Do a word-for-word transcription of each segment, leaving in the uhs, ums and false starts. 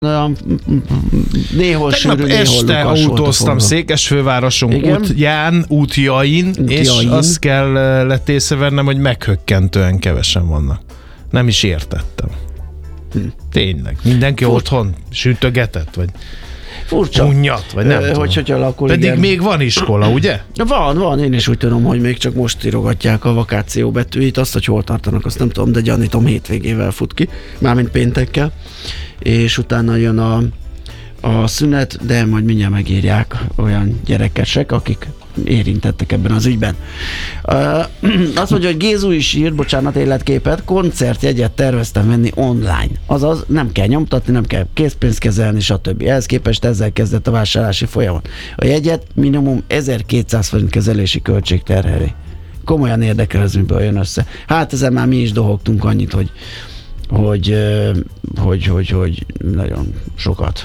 Néhol sűrű, néhol este autóztam Székesfővárosunk útján, útjain, útjain, és azt kell lett észrevennem, hogy meghökkentően kevesen vannak. Nem is értettem. Hm. Tényleg. Mindenki Furcsa. Otthon sütögetett, vagy Furcsa. unnyat, vagy nem Ö, tudom. hogy, hogy alakul, Pedig igen. még van iskola, ugye? Van, van. Én is úgy tudom, hogy még csak most írogatják a vakáció betűit. Azt, hogy hol tartanak, azt nem tudom, de gyanítom hétvégével fut ki. Mármint péntekkel. És utána jön a, a szünet, de majd mindjárt megírják olyan gyerekesek, akik érintettek ebben az ügyben. Uh, azt mondja, hogy Gézu is írt, bocsánat, életképet, koncertjegyet terveztem venni online. Azaz nem kell nyomtatni, nem kell készpénzt kezelni, stb. Ehhez képest ezzel kezdett a vásárlási folyamat. A jegyet minimum ezerkétszáz forint kezelési költség terheli. Komolyan érdekel, ez miből jön össze. Hát ezen már mi is dohogtunk annyit, hogy Hogy, hogy, hogy, hogy nagyon sokat.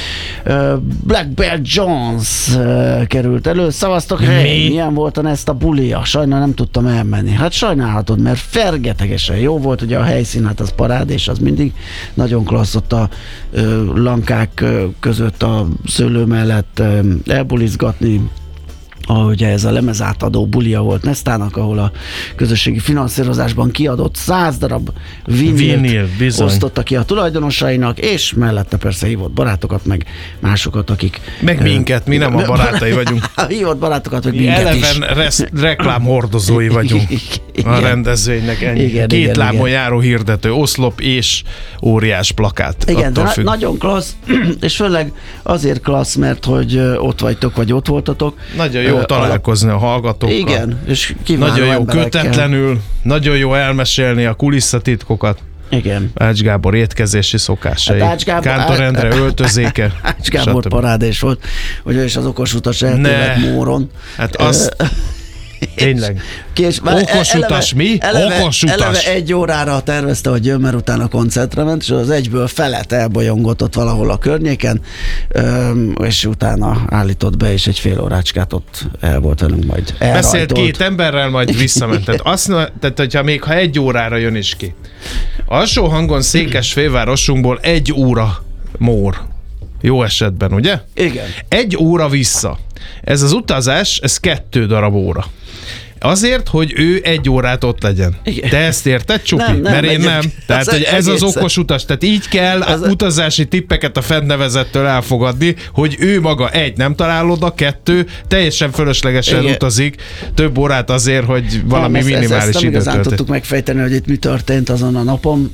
Black Bear Jones került elő. Szavaztok, hey, milyen volt ezt a bulia? Sajnál nem tudtam elmenni. Hát sajnálhatod, mert fergetegesen jó volt, ugye a helyszín, hát az parád, és az mindig nagyon klassz ott a lankák között a szőlő mellett elbulizgatni. Ahogy ez a lemezátadó bulia volt Nesztának, ahol a közösségi finanszírozásban kiadott száz darab vinnilt osztotta ki a tulajdonosainak, és mellette persze hívott barátokat, meg másokat, akik... Meg minket, mi nem a barátai vagyunk. Hívott barátokat, meg mi minket is. Eleven resz, reklámhordozói vagyunk a rendezvénynek. Ennyi. Igen, Két igen, lábon igen. járó hirdető, oszlop és óriás plakát. Igen, de na- nagyon klassz, és főleg azért klassz, mert hogy ott vagytok, vagy ott voltatok. Nagyon jó találkozni a hallgatókkal. Igen, és kiváló nagyon jó emberekkel. Kötetlenül, nagyon jó elmesélni a kulisszatitkokat. Igen. Ács Gábor étkezési szokásai, hát Gábor, Kántor Endre öltözéke. Ács Gábor parádés volt, hogy ő is az okos utas eltévedt móron. Hát az... Tényleg. Kés, okos eleve, utas mi? Eleve, okos utas. Eleve egy órára tervezte, hogy jön, mert utána koncertre ment, és az egyből felet elbolyongott ott valahol a környéken, és utána állított be, és egy fél órácskát ott el volt velünk, majd elrajtolt. Beszélt két emberrel, majd visszament. Tehát, azt, tehát hogyha még ha egy órára jön is ki. Alsó hangon Székesfővárosunkból egy óra mór. Jó esetben, ugye? Igen. Egy óra vissza. Ez az utazás, ez kettő darab óra. Azért, hogy ő egy órát ott legyen. Igen. Te ezt érted, Csupi? Nem, nem, Mert én nem. Tehát, hogy ez az okos utas. Tehát így kell az utazási tippeket a fennnevezettől elfogadni, hogy ő maga egy, nem talál oda, kettő, teljesen fölöslegesen Igen. utazik több órát azért, hogy valami nem, minimális ezt, ezt időt igazán tudtuk megfejteni, hogy itt mi történt azon a napon,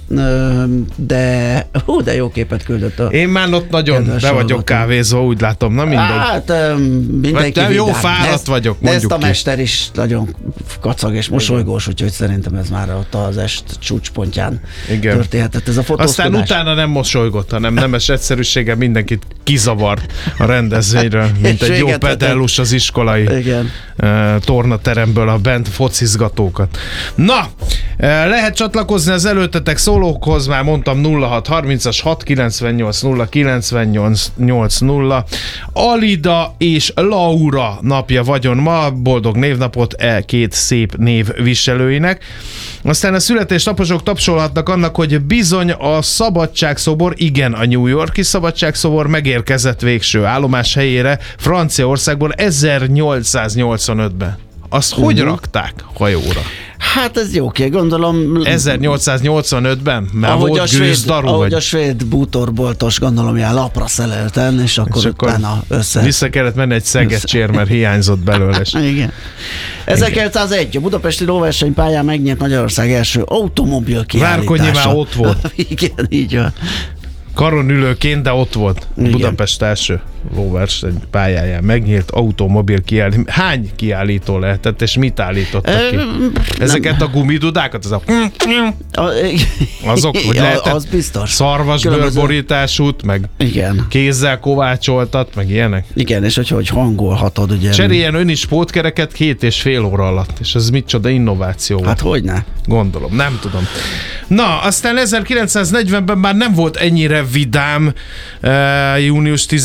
de hú, de jó képet küldött a... Én már ott nagyon be vagyok kávézó, úgy látom, na mindegy. Hát mindenki jó fáradt vagyok, mondjuk ezt a mester is nagyon kacag és mosolygós, úgyhogy szerintem ez már ott az est csúcspontján Igen. történhetett ez a fotózkodás. Aztán utána nem mosolygott, hanem nemes egyszerűséggel mindenkit kizavart a rendezvényről, mint egy jó pedellus az iskolai Igen. tornateremből a bent focizgatókat. Na, lehet csatlakozni az előttetek szólókhoz, már mondtam nulla hat harmincas hat kilencvennyolc nulla kilencvennyolc nulla. Alida és Laura napja vagyon ma, boldog névnapot el két szép név viselőinek. Aztán a születésnaposok tapsolhatnak annak, hogy bizony a szabadságszobor, igen, a New York-i szabadságszobor megérkezett végső állomás helyére Franciaországból ezernyolcszáznyolcvanötben. Azt uh-huh. hogy rakták hajóra? Hát ez jó ki, gondolom... ezernyolcszáznyolcvanötben? Mert ahogy volt gőzdaru. Ahogy vagy... a svéd bútorboltos, gondolom, ilyen lapra szelelten, és akkor, és akkor utána össze... Vissza kellett menni egy szegecsér, mert hiányzott belőle. Igen. ezerkilencszázegy a budapesti lóversenypályán megnyert Magyarország első automobil kiállítása. Várkonyi már ott volt. Igen, így van. Karon ülőként, de ott volt. Igen. Budapest első lóverseny pályáján megnyílt automobil kiállító. Hány kiállító lehetett, és mit állítottak ki? Ezeket a gumidudákat? Az a... Azok, hogy lehetett az biztos. Szarvasbőrborításút, meg Igen. kézzel kovácsoltat, meg ilyenek. Igen, és hogy, hogy hangolhatod, ugye. Cseréljen ön is pótkereket két és fél óra alatt, és ez micsoda innováció. Hát hogyne? Gondolom, nem tudom. Na, aztán ezerkilencszáznegyvenben már nem volt ennyire vidám uh, június tizenhetedike,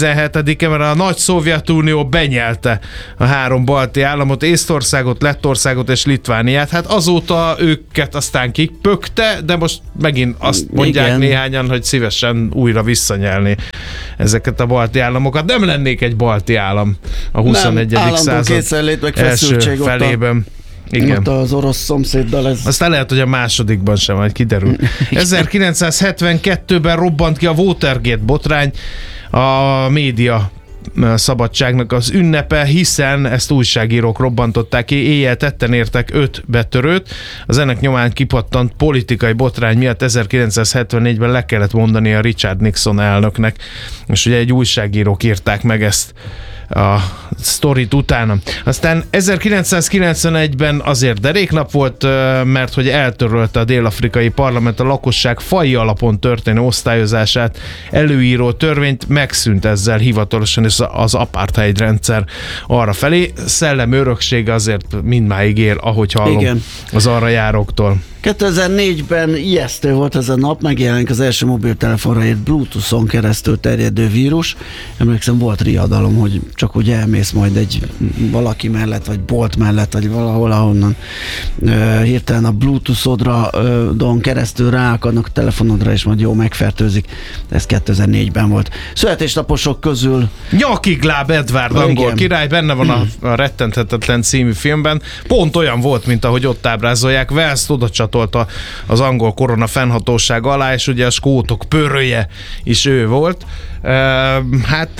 huszonegyedike, mert a nagy Szovjetunió benyelte a három balti államot, Észtországot, Lettországot és Litvániát. Hát azóta őket aztán kipökte, de most megint azt mondják Igen. néhányan, hogy szívesen újra visszanyelni ezeket a balti államokat. Nem lennék egy balti állam a huszonegyedik század első felében. Igen. Ott az orosz szomszéddal ez... Aztán lehet, hogy a másodikban sem, majd kiderül. ezerkilencszázhetvenkettőben robbant ki a Watergate botrány, a média szabadságnak az ünnepe, hiszen ezt újságírók robbantották ki, éjjel tetten értek öt betörőt. Az ennek nyomán kipattant politikai botrány miatt ezerkilencszázhetvennégyben le kellett mondani a Richard Nixon elnöknek, és ugye egy újságírók írták meg ezt a sztorit utána. Aztán ezerkilencszázkilencvenegyben azért deréknap volt, mert hogy eltörölte a dél-afrikai parlament a lakosság faji alapon történő osztályozását előíró törvényt, megszűnt ezzel hivatalosan az apartheid rendszer arra felé. Szellemi öröksége azért mindmáig él, ahogy hallom Igen. az arra járóktól. kétezer-négyben ijesztő volt ez a nap, megjelenik az első mobiltelefonra írt Bluetooth-on keresztül terjedő vírus. Emlékszem, volt riadalom, hogy csak úgy elmész majd egy valaki mellett, vagy bolt mellett, vagy valahol, ahonnan uh, hirtelen a Bluetooth-odra uh, keresztül ráakadnak a telefonodra, és majd jó megfertőzik. Ez kétezer-négyben volt. Születésnaposok közül Nyakigláb Edvárd angol király, benne van a, a Rettenthetetlen című filmben. Pont olyan volt, mint ahogy ott ábrázolják. Wales-t oda csatolta az angol korona fennhatóság alá, és ugye a skótok pörője is ő volt. Uh, hát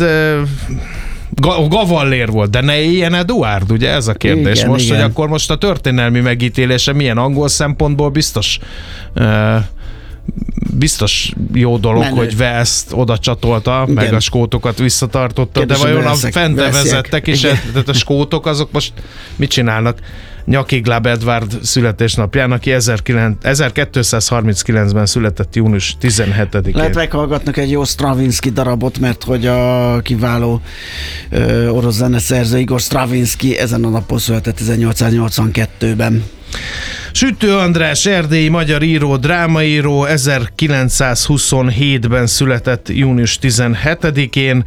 uh, Gavallér volt, de ne éljen Eduárd, ugye ez a kérdés igen, most, igen. hogy akkor most a történelmi megítélése milyen angol szempontból biztos uh, biztos jó dolog, Menő. hogy Wales-t oda csatolta, igen. meg a skótokat visszatartotta, Kérdés, de vajon a fente vezettek, és tehát a skótok azok most mit csinálnak? Nyakigláb Edvárd születésnapján, aki ezerkétszázharminckilencben született június tizenhetedikén. Lehet meghallgatnak egy jó Stravinsky darabot, mert hogy a kiváló ö, orosz zeneszerző Igor Stravinsky ezen a napon született ezernyolcszáznyolcvankettőben. Sütő András, erdélyi magyar író, drámaíró, ezerkilencszázhuszonhétben született június tizenhetedikén.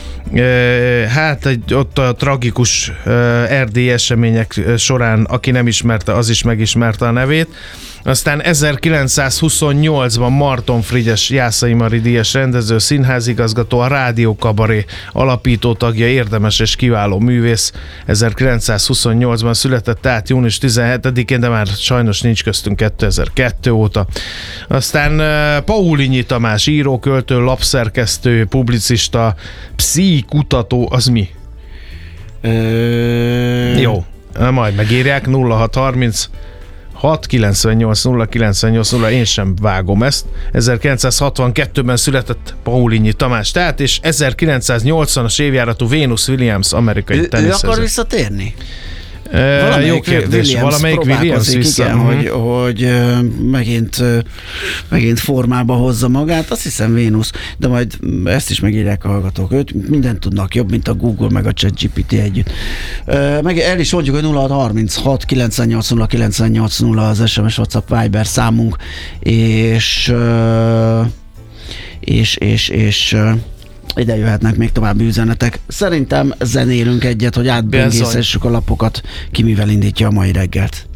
Hát egy, ott a tragikus erdélyi események során, aki nem ismerte, az is megismerte a nevét. Aztán ezerkilencszázhuszonnyolcban Marton Frigyes Jászai Mari díjas rendező, színházigazgató, a Rádió Kabaré alapító tagja, érdemes és kiváló művész. ezerkilencszázhuszonnyolcban született, tehát június tizenhetedikén, de már sajnos nincs köztünk kétezer-kettő óta. Aztán Paulinyi Tamás, író, költő, lapszerkesztő, publicista, pszichikutató, az mi? Ö... Jó, majd megírják. Nulla hat harminc hat kilencvennyolc nulla kilencvennyolc nulla, én sem vágom ezt. ezerkilencszázhatvankettőben született Paulinyi Tamás, tehát, és ezerkilencszáznyolcvanas évjáratú Venus Williams amerikai teniszező. Ő akar visszatérni? E, jó kérdés, Williams valamelyik Williams vissza. Igen, hogy, hogy megint, megint formába hozza magát, azt hiszem Vénusz, de majd ezt is megírják a hallgatók. Őt mindent tudnak, jobb, mint a Google meg a ChatGPT együtt. Meg el is mondjuk, hogy nulla hat harminchat kilencvennyolc nulla kilencvennyolc nulla az es em es, WhatsApp, Viber számunk, és és, és, és ide jöhetnek még további üzenetek. Szerintem zenélünk egyet, hogy átböngészessük a lapokat, ki mivel indítja a mai reggelt.